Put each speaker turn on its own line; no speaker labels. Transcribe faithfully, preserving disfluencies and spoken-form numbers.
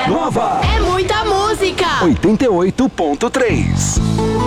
Nova.
É muita música.
oitenta e oito ponto três.